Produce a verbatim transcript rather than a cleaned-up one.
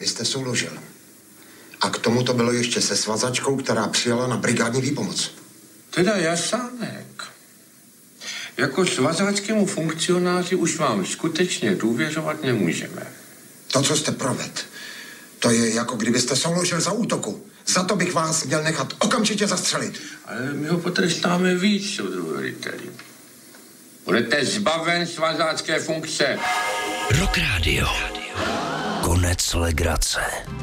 Vy jste souložil. A k tomu to bylo ještě se svazačkou, která přijala na brigádní výpomoc. Teda Jasánek. Jako svazáckému funkcionáři už vám skutečně důvěřovat nemůžeme. To, co jste proved, to je jako kdybyste souložil za útoku. Za to bych vás měl nechat okamžitě zastřelit. Ale my ho potrestáme víc, soudruhu veliteli. Budete zbaven svazácké funkce. Rock Radio. Konec legrace.